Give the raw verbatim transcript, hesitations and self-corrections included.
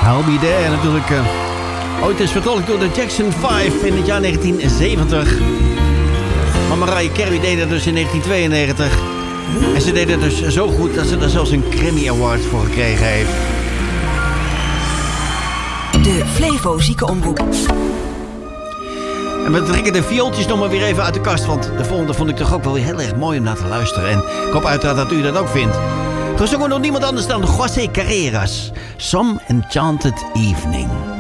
I'll Be There natuurlijk. Uh, ooit is vertolkt door de Jackson vijf in het jaar negentien zeventig. Maar Mariah Carey deed dat dus in negentien tweeënnegentig. En ze deed het dus zo goed dat ze er zelfs een Grammy Award voor gekregen heeft. De Flevo Ziekenomroep. En we trekken de viooltjes nog maar weer even uit de kast. Want de volgende vond ik toch ook wel weer heel erg mooi om naar te luisteren. En ik hoop uiteraard dat u dat ook vindt. Gezongen door niemand anders dan José Carreras. Some Enchanted Evening.